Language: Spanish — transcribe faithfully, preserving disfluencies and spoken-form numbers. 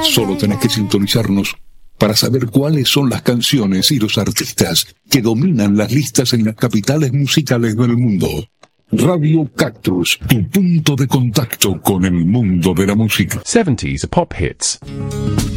Solo tenés que sintonizarnos para saber cuáles son las canciones y los artistas que dominan las listas en las capitales musicales del mundo. Radio Cactus, tu punto de contacto con el mundo de la música. seventies pop hits.